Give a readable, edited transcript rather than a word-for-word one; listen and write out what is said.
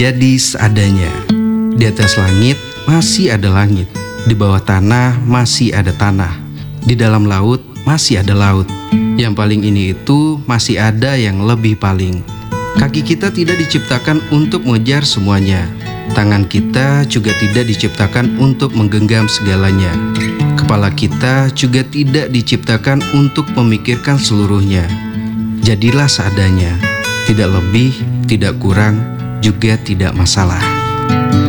Jadi seadanya. Di atas langit masih ada langit, di bawah tanah masih ada tanah, di dalam laut masih ada laut. Yang paling ini itu masih ada yang lebih paling. Kaki kita tidak diciptakan untuk mengejar semuanya. Tangan kita juga tidak diciptakan untuk menggenggam segalanya. Kepala kita juga tidak diciptakan untuk memikirkan seluruhnya. Jadilah seadanya, tidak lebih, tidak kurang, juga tidak masalah.